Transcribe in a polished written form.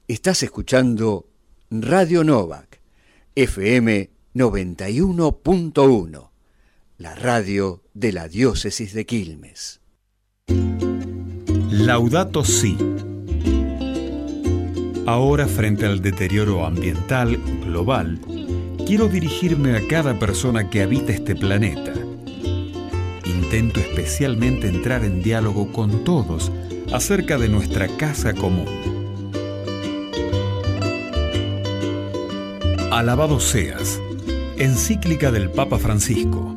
Estás escuchando Radio Novak, FM 91.1, la radio de la diócesis de Quilmes. Laudato Si. Ahora, frente al deterioro ambiental global, quiero dirigirme a cada persona que habita este planeta. Intento especialmente entrar en diálogo con todos acerca de nuestra casa común. Alabado seas, encíclica del Papa Francisco.